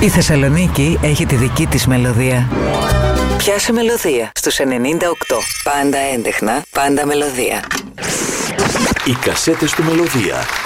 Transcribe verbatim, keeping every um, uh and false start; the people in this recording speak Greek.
Η Θεσσαλονίκη έχει τη δική της μελωδία. Πιάσε μελωδία στους ενενήντα οκτώ. Πάντα έντεχνα, πάντα μελωδία. Οι κασέτες του Μελωδία.